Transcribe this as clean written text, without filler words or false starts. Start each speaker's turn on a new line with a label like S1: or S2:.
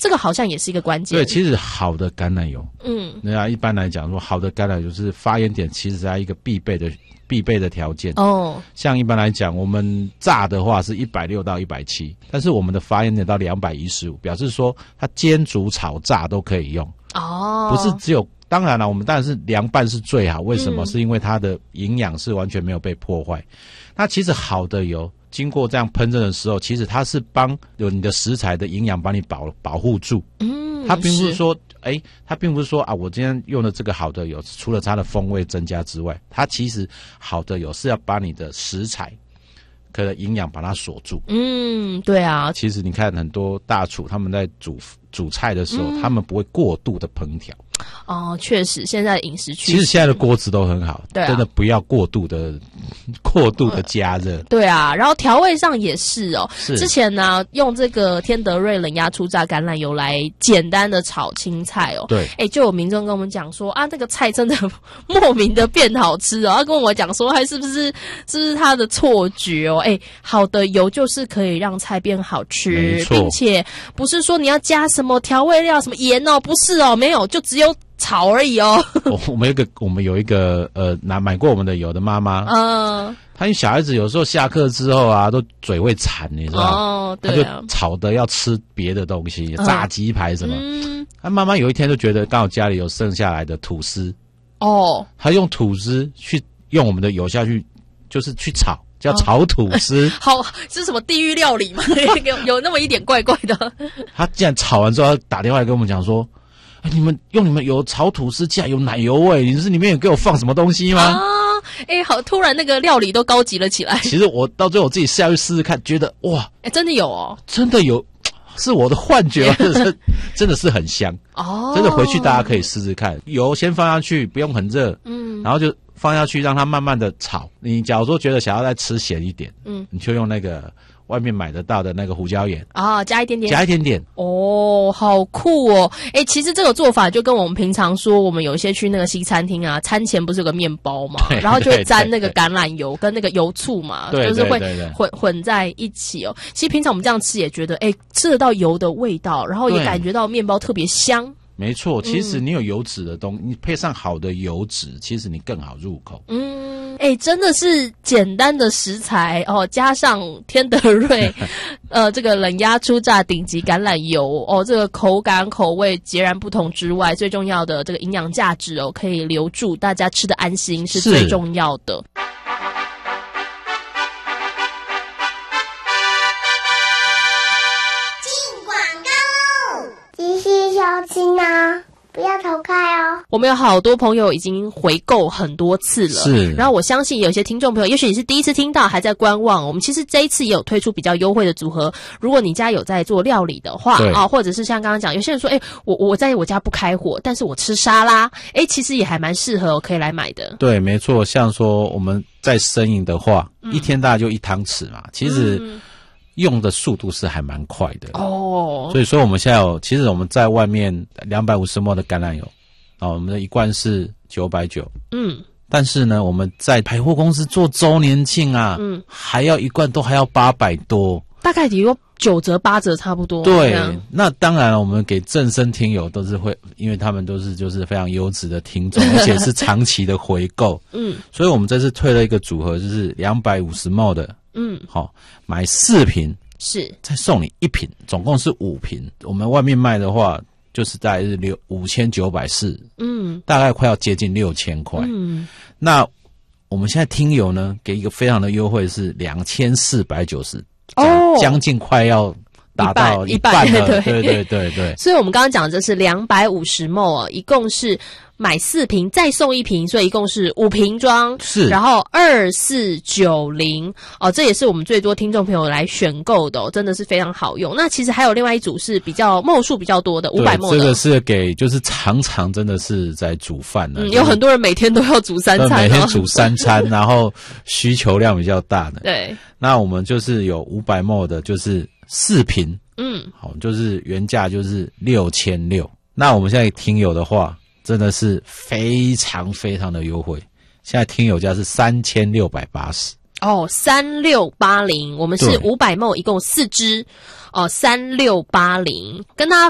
S1: 这个好像也是一个关键。
S2: 对，其实好的橄榄油，一般来讲说好的橄榄油是发烟点，其实是一个必备的条件哦。像一般来讲，我们炸的话是160到170，但是我们的发烟点到215，表示说它煎、煮、炒、炸都可以用哦，不是只有。当然了，我们当然是凉拌是最好。为什么？是因为它的营养是完全没有被破坏。那其实好的油经过这样烹饪的时候，其实它是帮有你的食材的营养帮你保护住。它并不是说，它并不是说啊，我今天用的这个好的油，除了它的风味增加之外，它其实好的油是要把你的食材可能营养把它锁住。
S1: 对啊。
S2: 其实你看很多大厨他们在煮菜的时候，他们不会过度的烹调。
S1: 哦，确实，现在的饮食趋势，
S2: 其实现在的锅子都很好，
S1: 对啊，
S2: 真的不要过度的加热。对
S1: 啊，然后调味上也是哦。之前呢，用这个天德瑞冷压初榨橄榄油来简单的炒青菜哦。
S2: 对，
S1: 就有民众跟我们讲说啊，这个菜真的莫名的变好吃哦。他跟我讲说，还是不是他的错觉哦？好的油就是可以让菜变好吃，并且不是说你要加什么调味料、什么盐哦，不是哦，没有，就只有炒而已哦。
S2: 我们有一个买过我们的油的妈妈，她因为小孩子有时候下课之后啊，都嘴会馋，你知道？对啊，她就吵得要吃别的东西，炸鸡排什么。她妈妈有一天就觉得刚好家里有剩下来的吐司，她用吐司用我们的油下去，就是去炒。叫炒吐司，
S1: 好，是什么地狱料理吗？有那么一点怪怪的。
S2: 他竟然炒完之后，他打电话来跟我们讲说：“你们有炒吐司，竟然有奶油味，你是里面有给我放什么东西吗？”
S1: 好，突然那个料理都高级了起来。
S2: 其实我到最后我自己下去试试看，觉得哇，
S1: 真的有哦，
S2: 真的有，是我的幻觉吗？真的是很香哦，真的回去大家可以试试看，油先放下去，不用很热，然后就放下去，让它慢慢的炒。你假如说觉得想要再吃咸一点，你就用那个外面买得到的那个胡椒盐
S1: 加一点点哦，好酷哦！其实这个做法就跟我们平常说，我们有一些去那个西餐厅啊，餐前不是有个面包嘛，然后就会沾那个橄榄油跟那个油醋嘛，就是会混在一起哦。其实平常我们这样吃也觉得，吃得到油的味道，然后也感觉到面包特别香。
S2: 没错，其实你有油脂的东西，你配上好的油脂，其实你更好入口。
S1: 真的是简单的食材哦，加上天德瑞这个冷压初榨顶级橄榄油哦，这个口感口味截然不同之外，最重要的这个营养价值哦，可以留住大家吃的安心是最重要的。
S3: 小心啊，不要逃开哦。
S1: 我们有好多朋友已经回购很多次了，是。然后我相信有些听众朋友，也许你是第一次听到，还在观望。我们其实这一次也有推出比较优惠的组合，如果你家有在做料理的话啊，或者是像刚刚讲，有些人说，我在我家不开火，但是我吃沙拉，其实也还蛮适合可以来买的。
S2: 对，没错。像说我们在生饮的话，一天大概就1汤匙嘛，其实。用的速度是还蛮快的哦，所以说我们现在其实我们在外面250ml 的橄榄油我们的一罐是990，但是呢，我们在百货公司做周年庆啊，还要一罐都还要800多，
S1: 大概也有9折8折差不多。
S2: 对，那当然了，我们给正声听友都是会，因为他们都是就是非常优质的听众，而且是长期的回购，所以我们这次推了一个组合，就是250ml 的。买4瓶
S1: 是
S2: 再送你1瓶，总共是5瓶。我们外面卖的话，就是大概是5940，大概快要接近6000块。那我们现在听友呢，给一个非常的优惠是2490，将近快要达到一半了。对。
S1: 所以我们刚刚讲的这是250ml，一共是买4瓶再送1瓶，所以一共是5瓶装，
S2: 是，
S1: 然后2490这也是我们最多听众朋友来选购的真的是非常好用。那其实还有另外一组是比较ml数比较多的500ml的，
S2: 这个是给就是常真的是在煮饭的，
S1: 有很多人每天都要煮3餐，
S2: 每天煮3餐，然后需求量比较大的。
S1: 对，
S2: 那我们就是有500ml的，就是4瓶，好，就是原价就是6600。那我们现在听友的话，真的是非常非常的优惠，现在听友价是3680。
S1: 3680，我们是500ml，一共4支，3680。跟大家